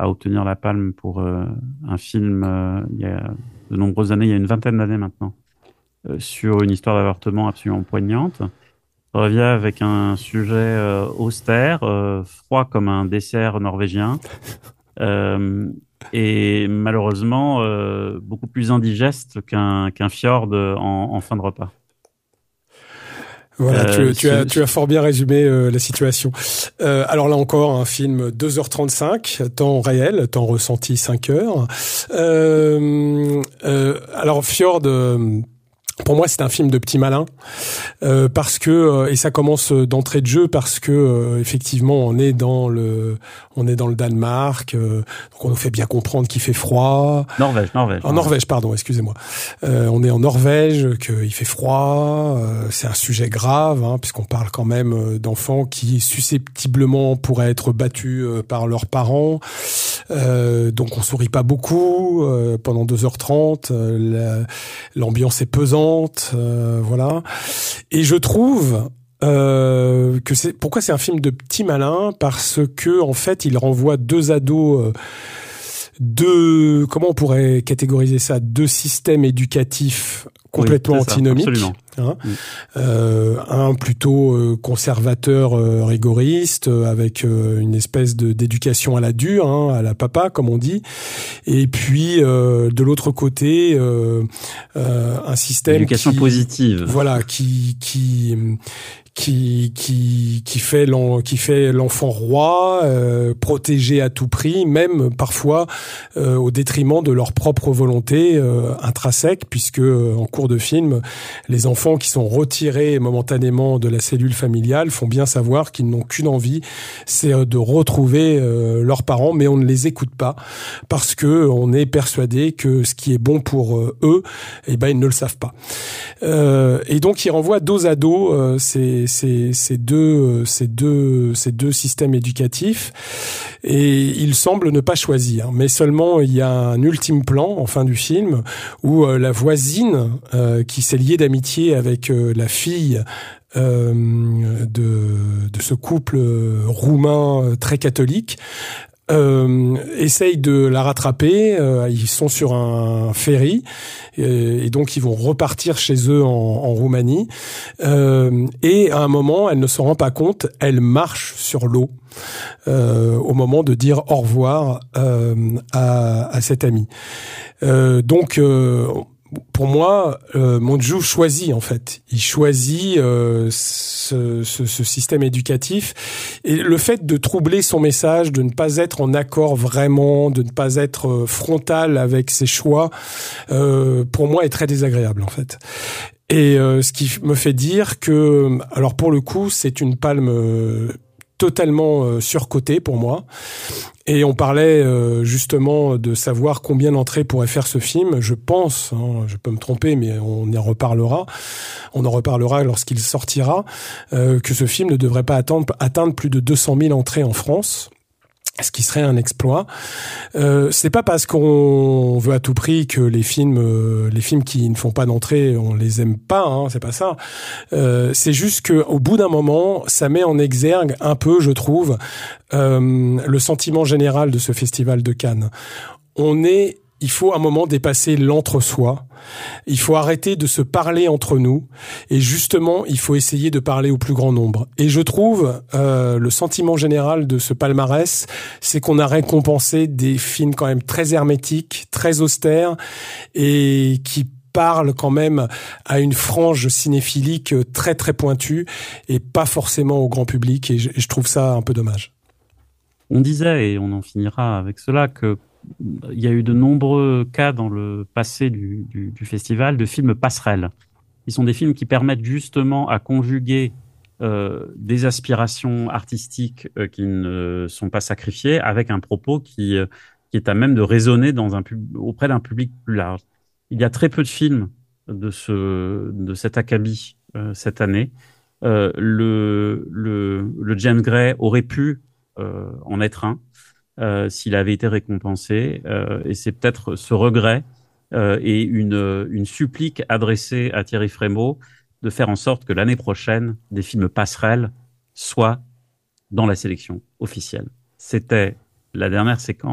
à obtenir la Palme pour un film il y a de nombreuses années, il y a une vingtaine d'années maintenant, sur une histoire d'avortement absolument poignante. Revient avec un sujet austère, froid comme un dessert norvégien, euh, et malheureusement beaucoup plus indigeste qu'un fjord en fin de repas. Voilà, Ce- tu as fort bien résumé la situation. Alors là encore, un film 2h35, temps réel, temps ressenti 5 heures. Alors Fjord, pour moi, c'est un film de petit malin parce que et ça commence d'entrée de jeu parce que effectivement, on est dans le Danemark, donc on nous fait bien comprendre qu'il fait froid. Norvège. En Norvège, pardon, excusez-moi. On est en Norvège, qu'il fait froid, c'est un sujet grave, hein, puisqu'on parle quand même d'enfants qui susceptiblement pourraient être battus par leurs parents. Donc on sourit pas beaucoup pendant 2h30. L'ambiance est pesante, voilà. Et je trouve pourquoi c'est un film de petit malin, parce que en fait il renvoie deux ados, comment on pourrait catégoriser ça, deux systèmes éducatifs complètement antinomiques, hein. Un plutôt conservateur, rigoriste, avec une espèce d'éducation à la dure, hein, à la papa comme on dit, et puis de l'autre côté un système éducation positive, voilà, qui fait l'enfant roi, protégé à tout prix, même parfois au détriment de leur propre volonté intrinsèque, puisque en cours de film, les enfants qui sont retirés momentanément de la cellule familiale font bien savoir qu'ils n'ont qu'une envie, c'est de retrouver leurs parents, mais on ne les écoute pas parce que on est persuadé que ce qui est bon pour eux, eh ben ils ne le savent pas. Et donc il renvoie dos à dos ces deux systèmes éducatifs, et il semble ne pas choisir. Mais seulement il y a un ultime plan en fin du film où la voisine qui s'est liée d'amitié avec la fille de ce couple roumain très catholique essaye de la rattraper. Ils sont sur un ferry et donc ils vont repartir chez eux en Roumanie. Et à un moment, elle ne se rend pas compte, elle marche sur l'eau au moment de dire au revoir à cet ami. Donc pour moi, Monju choisit en fait. Il choisit ce système éducatif, et le fait de troubler son message, de ne pas être en accord vraiment, de ne pas être frontal avec ses choix, pour moi est très désagréable en fait. Et ce qui me fait dire que, alors pour le coup, c'est une palme totalement surcotée pour moi. Et on parlait justement de savoir combien d'entrées pourrait faire ce film. Je pense, hein, je peux me tromper, mais on en reparlera. On en reparlera lorsqu'il sortira, que ce film ne devrait pas atteindre plus de 200 000 entrées en France, ce qui serait un exploit. C'est pas parce qu'on veut à tout prix que les films qui ne font pas d'entrée, on les aime pas, hein, c'est pas ça. C'est juste que au bout d'un moment, ça met en exergue un peu, je trouve, le sentiment général de ce festival de Cannes. Il faut à un moment dépasser l'entre-soi. Il faut arrêter de se parler entre nous. Et justement, il faut essayer de parler au plus grand nombre. Et je trouve, le sentiment général de ce palmarès, c'est qu'on a récompensé des films quand même très hermétiques, très austères, et qui parlent quand même à une frange cinéphilique très très pointue, et pas forcément au grand public. Et je trouve ça un peu dommage. On disait, et on en finira avec cela, que il y a eu de nombreux cas dans le passé du festival de films passerelles. Ils sont des films qui permettent justement à conjuguer des aspirations artistiques qui ne sont pas sacrifiées avec un propos qui est à même de résonner auprès d'un public plus large. Il y a très peu de films de cet acabit cette année. Le James Gray aurait pu en être un. S'il avait été récompensé, et c'est peut-être ce regret et une supplique adressée à Thierry Frémaux de faire en sorte que l'année prochaine, des films passerelles soient dans la sélection officielle. C'était la dernière séquence.